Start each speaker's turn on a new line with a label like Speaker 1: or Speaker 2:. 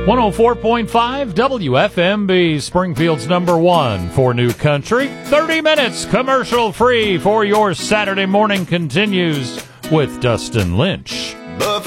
Speaker 1: 104.5 WFMB, Springfield's number one for New Country. 30 minutes commercial free for your Saturday morning continues with Dustin Lynch.